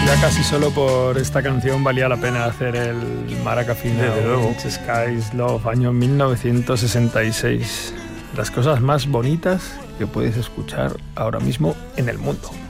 Ya casi solo por esta canción valía la pena hacer el Maracafina. Desde luego. Skies Love, año 1966. Las cosas más bonitas que puedes escuchar ahora mismo en el mundo.